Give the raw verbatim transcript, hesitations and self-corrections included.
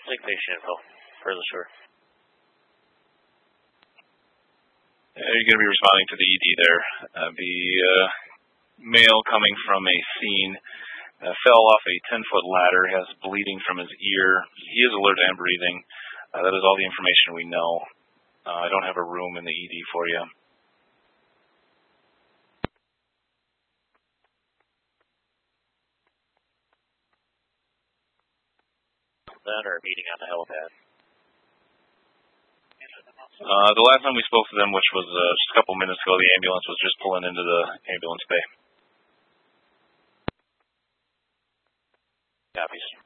Lake Station info, further shore. Yeah, you're going to be responding to the E D there. Uh, the uh, male coming from a scene uh, fell off a ten-foot ladder, has bleeding from his ear. He is alert and breathing. Uh, that is all the information we know. Uh, I don't have a room in the E D for you. Then or a meeting on the helipad? Uh, the last time we spoke to them, which was uh, just a couple minutes ago, the ambulance was just pulling into the ambulance bay. Copies.